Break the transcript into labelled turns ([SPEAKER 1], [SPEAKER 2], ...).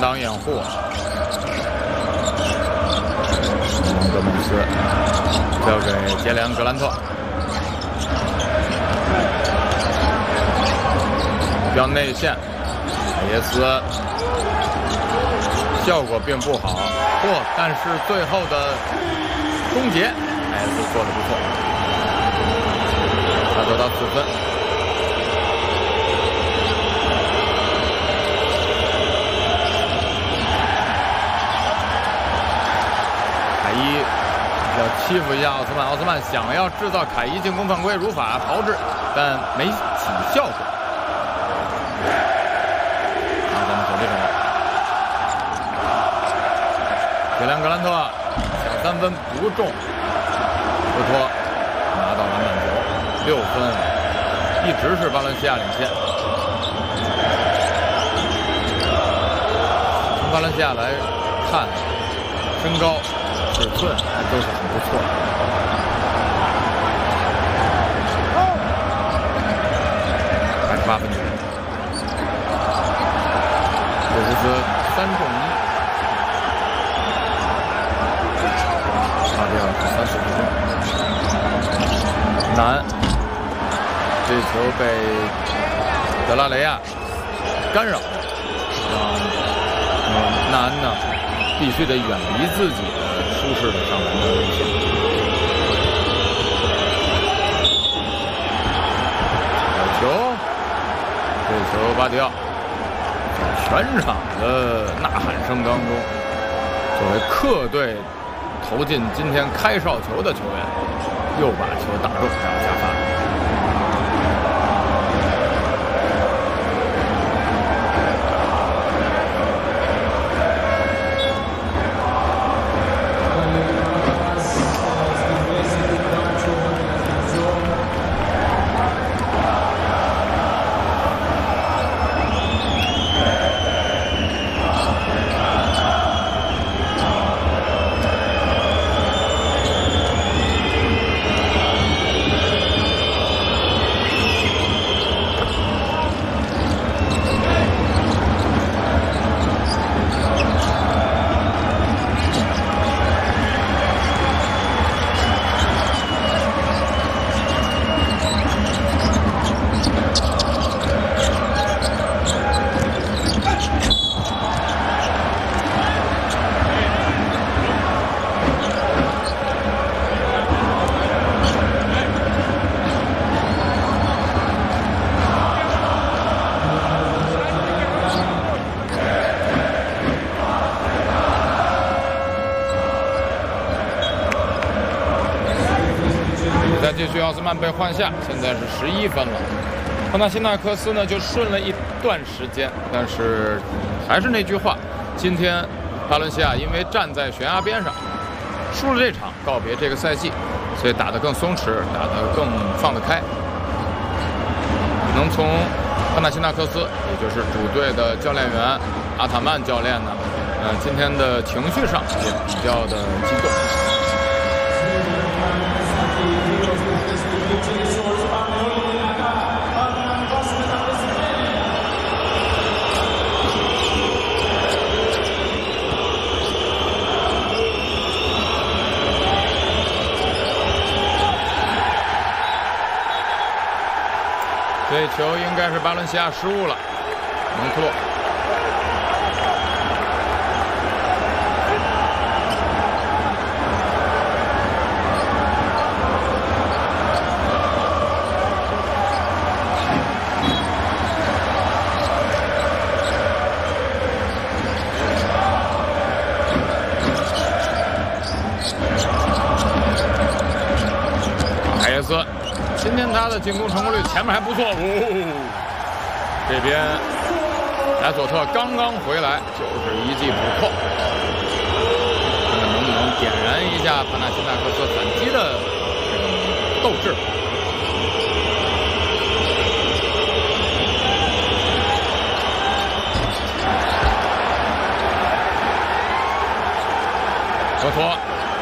[SPEAKER 1] 挡掩护。格蒙斯交给杰里安·格兰特，标内线，海耶斯效果并不好，但是最后的终结，海耶斯做得不错，他得到4分。要欺负一下奥斯曼，奥斯曼想要制造凯伊进攻犯规，如法炮制，但没起效果。咱们守这种，杰连格兰特抢3分不中，科托拿到篮板球，6分，一直是巴伦西亚领先。从巴伦西亚来看，身高、尺寸都是很不错的。28分球，这是3中1，差掉35分。难，这球被德拉雷亚干扰，让南呢必须得远离自己的舒适的上篮的位置。小球，这球巴迪奥在全场的呐喊声当中，作为客队投进今天开哨球的球员，又把球打中，然后下罚。继续，奥斯曼被换下，现在是11分了。帕纳辛纳科斯呢就顺了一段时间，但是还是那句话，今天巴伦西亚因为站在悬崖边上，输了这场，告别这个赛季，所以打得更松弛，打得更放得开。能从帕纳辛纳科斯，也就是主队的教练员阿塔曼教练呢，今天的情绪上也比较的激动。这球应该是巴伦西亚失误了，蒙特洛。海耶斯。今天他的进攻成功率前面还不错，这边莱索特刚刚回来就是一记补扣，看看能不能点燃一下帕纳辛纳科斯反击的这种斗志。